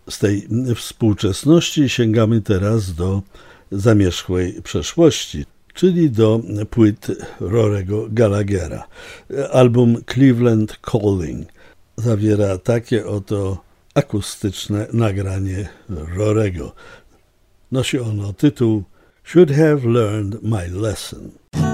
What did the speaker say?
Z tej współczesności sięgamy teraz do zamierzchłej przeszłości, czyli do płyt Rorego Gallaghera. Album Cleveland Calling zawiera takie oto akustyczne nagranie Rorego. Nosi ono tytuł Should Have Learned My Lesson.